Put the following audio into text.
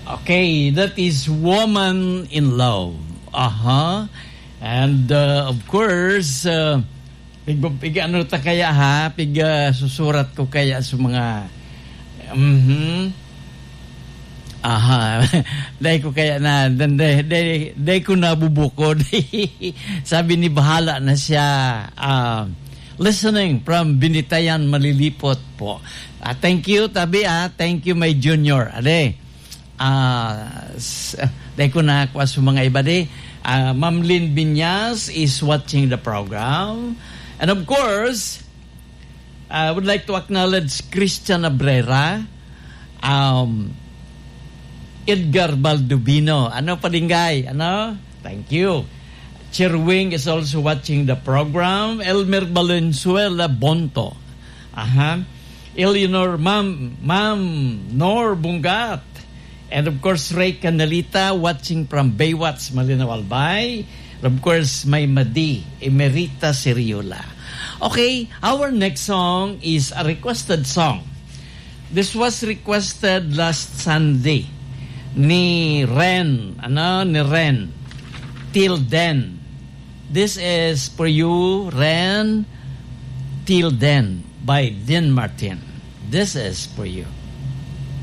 Okay, that is Woman in Love. And of course, pig ano ta kaya ha? Susurat ko kaya sa mga Dahil ko kaya na dahil ko nabubukod. Sabi ni bahala na siya. Listening from Binitayan, Malilipot po. Thank you, Tabi. Thank you, my junior. Ade. Dahil ko na kwa sa mga iba de. Ma'am Lynn Binyas is watching the program. And of course, I would like to acknowledge Christian Abrera, Edgar Baldubino. Ano Padingay? Ano? Thank you. Cherwing is also watching the program. Elmer Valenzuela Bonto. Eleanor Ma'am Nor Bungat. And of course, Ray Canalita watching from Baywatch, Malinaw Albay. Of course, may Madi, Emerita Seriola. Okay, our next song is a requested song. This was requested last Sunday ni Ren. Ni Ren. Till Then. This is for you, Ren. Till Then by Dean Martin. This is for you.